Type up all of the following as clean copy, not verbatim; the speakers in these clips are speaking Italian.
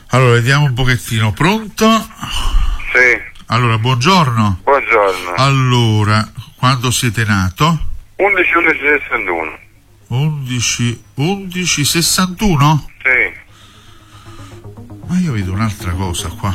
Allora, vediamo un pochettino. Pronto? Sì. Allora, buongiorno. Buongiorno. Allora, quando siete nato? 11/11/61. 11/11/61? Sì. Ma io vedo un'altra cosa qua.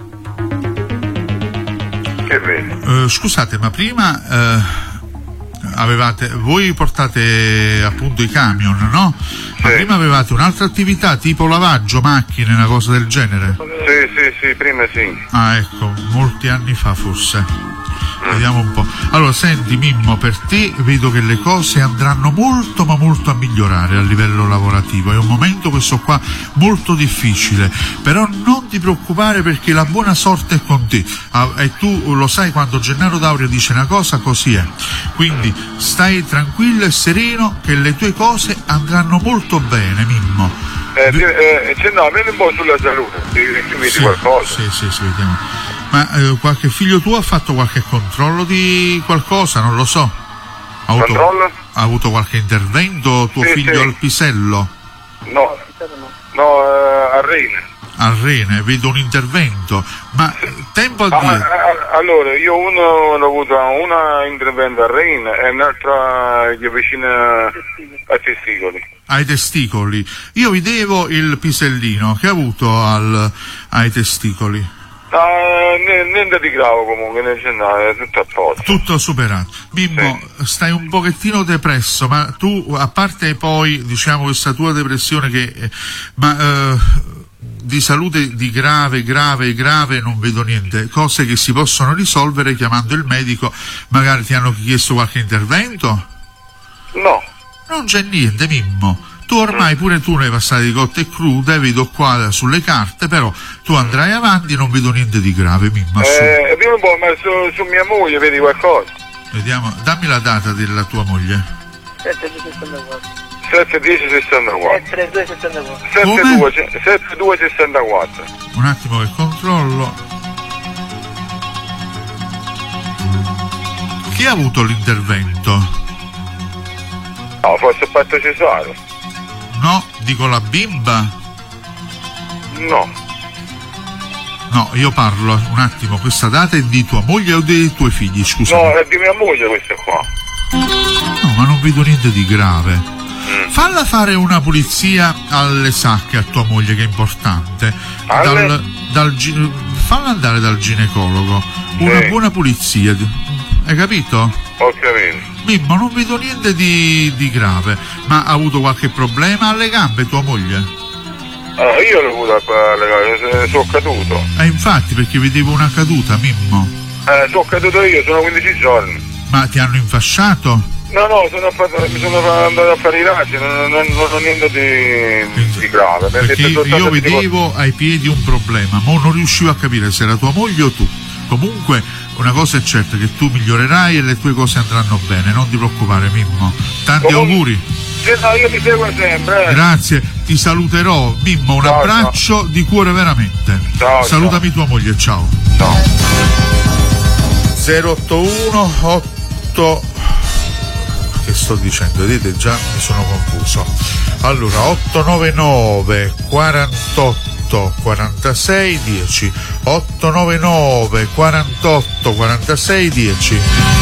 Che vedi? Scusate, ma prima voi portate appunto i camion, no? Ma Sì. prima avevate un'altra attività tipo lavaggio, macchine, una cosa del genere? Sì, prima sì. Ah, ecco, molti anni fa forse. Vediamo un po'. Allora, senti Mimmo, per te vedo che le cose andranno molto ma molto a migliorare a livello lavorativo. È un momento questo qua molto difficile, però non ti preoccupare perché la buona sorte è con te. E tu lo sai, quando Gennaro D'Auria dice una cosa, così è. Quindi stai tranquillo e sereno che le tue cose andranno molto bene, Mimmo. No, vieni un po' sulla salute, vedi qualcosa. Sì, vediamo. Ma qualche figlio tuo ha fatto qualche controllo di qualcosa? Non lo so. Controllo? Ha avuto qualche intervento tuo figlio al Pisello? No, a Rene. A Rene, vedo un intervento. Ma tempo a dire... Allora, io l'ho avuto una intervento a Rene e un'altra vicina ai testicoli. Ai testicoli. Io vedevo il pisellino che ha avuto ai testicoli. Niente di grave comunque, è tutto a posto. Tutto superato. Mimmo, sì. Stai un pochettino depresso, ma tu, a parte poi, diciamo, questa tua depressione di salute di grave non vedo niente, cose che si possono risolvere chiamando il medico. Magari ti hanno chiesto qualche intervento? No. Non c'è niente, Mimmo. Tu ormai pure tu ne hai passate di cotte e crude, vedo qua sulle carte, però tu andrai avanti, non vedo niente di grave, Mimmo. Dimmi un po', ma su mia moglie vedi qualcosa? Vediamo, dammi la data della tua moglie. 7/10/64. 7/2/64. Un attimo che controllo. Chi ha avuto l'intervento? No, forse fatto cesare. No, dico la bimba. No, io parlo un attimo, questa data è di tua moglie o dei tuoi figli, scusa? No, è di mia moglie questa qua. No, ma non vedo niente di grave. Falla fare una pulizia alle sacche a tua moglie, che è importante. Falla andare dal ginecologo. Una buona pulizia. Hai capito? Ho capito. Mimmo, non vedo niente di grave. Ma ha avuto qualche problema alle gambe tua moglie? Io l'ho avuto alle gambe, sono caduto. Infatti, perché vedevo una caduta, Mimmo. Sono caduto io, sono 15 giorni. Ma ti hanno infasciato? No, mi sono andato a fare i raggi, non ho niente di grave. Perché io vedevo ai piedi un problema, ma non riuscivo a capire se era tua moglie o tu. Comunque, una cosa è certa, che tu migliorerai e le tue cose andranno bene, non ti preoccupare, Mimmo. Tanti auguri. No, io ti seguo sempre. Grazie, ti saluterò, Mimmo, un abbraccio di cuore veramente. Salutami tua moglie, ciao. 081 8 che sto dicendo, vedete, già mi sono confuso. Allora, 899 48 46 10 899 48 46 10.